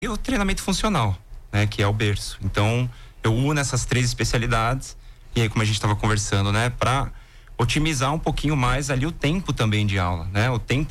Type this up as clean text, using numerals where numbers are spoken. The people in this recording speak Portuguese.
E o treinamento funcional, né, que é o berço. Então, eu uno essas 3 especialidades, e aí, como a gente estava conversando, né, para otimizar um pouquinho mais ali o tempo também de aula, né? O tempo